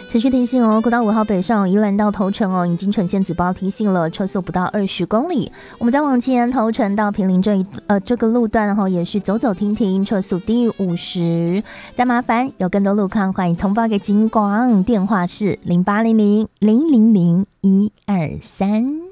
持续提醒哦，国道5号北上宜兰到头城哦，已经呈现紫包提醒了，车速不到20公里。我们再往前，头城到坪林这个路段哈，也是走走停停，车速低于50。再麻烦有更多路况，欢迎通报给警广，电话是0800000123。